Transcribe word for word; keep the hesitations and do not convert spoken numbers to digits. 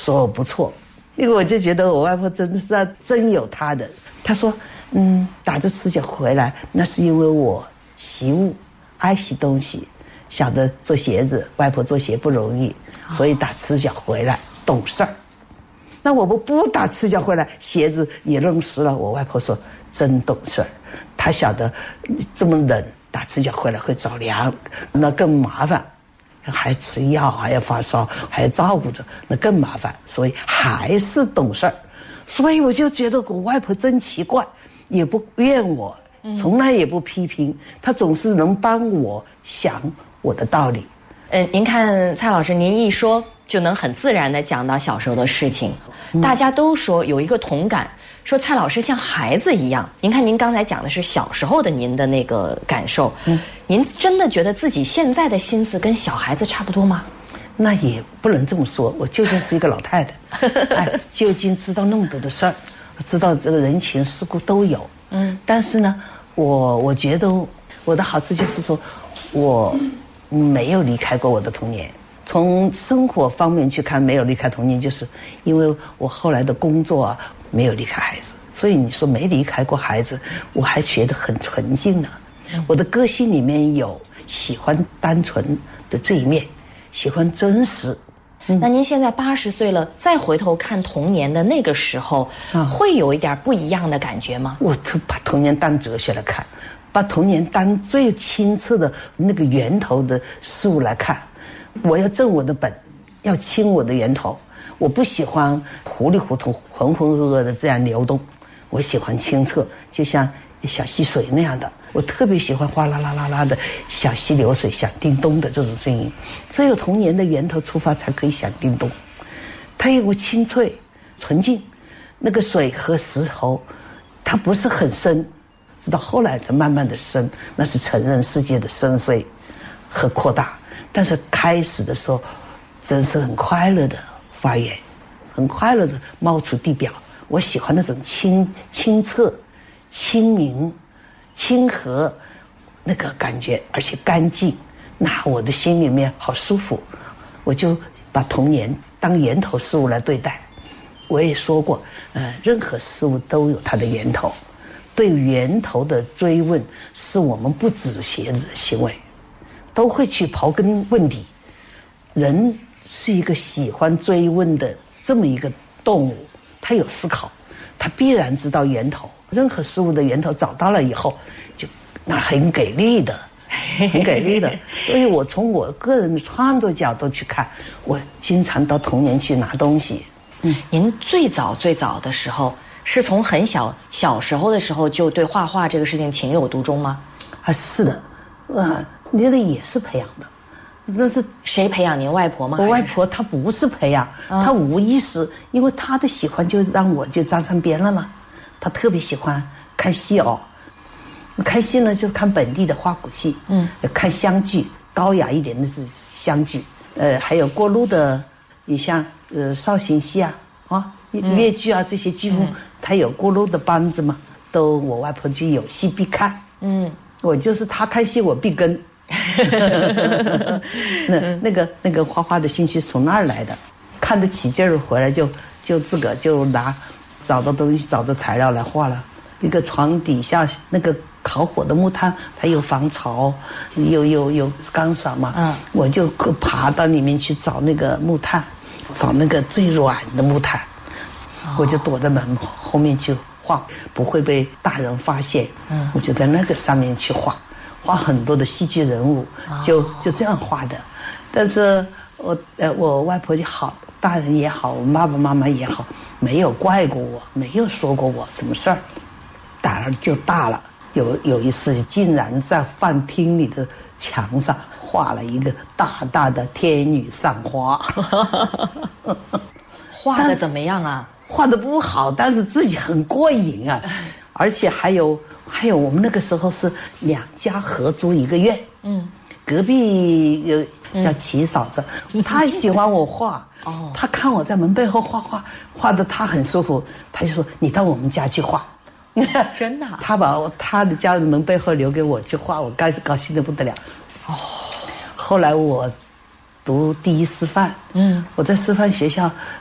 说我不错。那个我就觉得我外婆真的是真有她的。她说，嗯，打着赤脚回来，那是因为我习物，爱惜东西，晓得做鞋子，外婆做鞋不容易，所以打赤脚回来，懂事儿。那我们不打赤脚回来，鞋子也弄湿了。我外婆说真懂事儿，她晓得这么冷，打赤脚回来会着凉，那更麻烦，还吃药，还要发烧，还要照顾着，那更麻烦。所以还是懂事儿。所以我就觉得我外婆真奇怪，也不怨我，从来也不批评，她总是能帮我想我的道理。 嗯，您看蔡老师，您一说就能很自然地讲到小时候的事情，大家都说有一个同感，说蔡老师像孩子一样。您看您刚才讲的是小时候的您的那个感受，嗯，您真的觉得自己现在的心思跟小孩子差不多吗？ 那也不能这么说，我究竟是一个老太太，哎，究竟知道那么多的事儿，知道这个人情世故都有，嗯，但是呢，我我觉得我的好处就是说，我没有离开过我的童年。从生活方面去看，没有离开童年，就是因为我后来的工作啊，没有离开孩子。所以你说没离开过孩子，我还觉得很纯净呢。我的个性里面有喜欢单纯的这一面，喜欢真实。 嗯、那您现在八十岁了，再回头看童年的那个时候，啊、会有一点不一样的感觉吗？ 我都把童年当哲学来看，把童年当最清澈的那个源头的事物来看。我要正我的本，要清我的源头。我不喜欢糊里糊涂、浑浑噩噩的这样流动，我喜欢清澈，就像小溪水那样的。我特别喜欢哗啦啦啦啦的小溪流水响叮咚的这种声音。只有童年的源头出发，才可以响叮咚。它有个清脆、纯净，那个水和石头，它不是很深，直到后来才慢慢的深，那是成人世界的深邃和扩大。但是开始的时候，真是很快乐的发源，很快乐的冒出地表。我喜欢那种清清澈、清明、清和那个感觉，而且干净，那我的心里面好舒服。我就把童年当源头事物来对待。我也说过，呃，任何事物都有它的源头，对源头的追问是我们不止邪的行为。都会去刨根问底，人是一个喜欢追问的这么一个动物，他有思考，他必然知道源头。任何事物的源头找到了以后，就那很给力的，很给力的。所以我从我个人的创作角度去看，我经常到童年去拿东西。 嗯，您最早最早的时候，是从很小小时候的时候就对画画这个事情情有独钟吗？ 啊，是的，啊。那个也是培养的，那是谁培养您？外婆吗？ 我外婆她不是培养，她无意识，因为她的喜欢就让我就沾上边了嘛。她特别喜欢看戏哦，看戏呢就是看本地的花鼓戏，嗯，看湘剧，高雅一点的是湘剧，呃，还有过路的，你像呃绍兴戏啊，啊粤剧啊这些剧目，它有过路的班子嘛，都我外婆就有戏必看，嗯，我就是她看戏我必跟。那那个那个画画的兴趣从那儿来的，看得起劲儿回来就就自个就拿找到东西找到材料来画了。一个床底下那个烤火的木炭，它有防潮，有有有钢索嘛，嗯，我就爬到里面去找那个木炭，找那个最软的木炭，哦、我就躲在门后面去画，不会被大人发现。嗯，我就在那个上面去画。画很多的戏剧人物，就就这样画的。但是我呃，我外婆也好，大人也好，我爸爸妈妈也好，没有怪过我，没有说过我什么事儿。胆儿就大了。有有一次，竟然在饭厅里的墙上画了一个大大的天女散花。 画的怎么样啊？ 画的不好，但是自己很过瘾啊，而且还有。还有我们那个时候是两家合租一个院，嗯，隔壁有叫齐嫂子，嗯、她喜欢我画，哦，她看我在门背后画画，画的她很舒服，她就说你到我们家去画， 真的、啊， 她把她的家门背后留给我去画，我高高兴的不得了，哦，后来我读第一师范，嗯，我在师范学校